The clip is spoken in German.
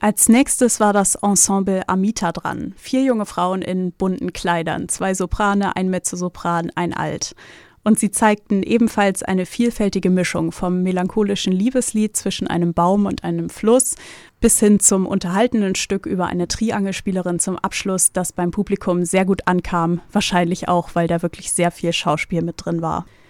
Als nächstes war das Ensemble Amita dran. 4 junge Frauen in bunten Kleidern, 2 Soprane, ein Mezzosopran, ein Alt. Und sie zeigten ebenfalls eine vielfältige Mischung vom melancholischen Liebeslied zwischen einem Baum und einem Fluss bis hin zum unterhaltenden Stück über eine Triangelspielerin zum Abschluss, das beim Publikum sehr gut ankam, wahrscheinlich auch, weil da wirklich sehr viel Schauspiel mit drin war.